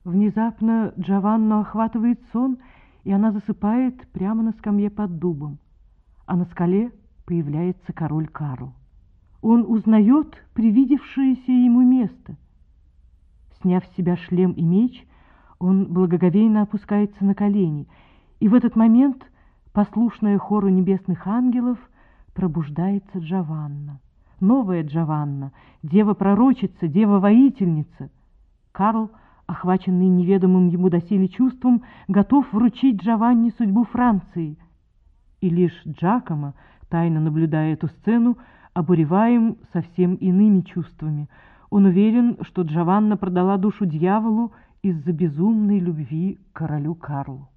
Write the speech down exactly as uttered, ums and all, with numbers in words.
Внезапно Джованну охватывает сон, и она засыпает прямо на скамье под дубом, а на скале появляется король Карл. Он узнает привидевшееся ему место. Сняв с себя шлем и меч, он благоговейно опускается на колени, и в этот момент, послушная хору небесных ангелов, пробуждается Джованна. Новая Джованна, дева-пророчица, дева-воительница. Карл, охваченный неведомым ему доселе чувством, готов вручить Джованне судьбу Франции. И лишь Джакомо, тайно наблюдая эту сцену, обуреваем совсем иными чувствами. Он уверен, что Джованна продала душу дьяволу из-за безумной любви к королю Карлу.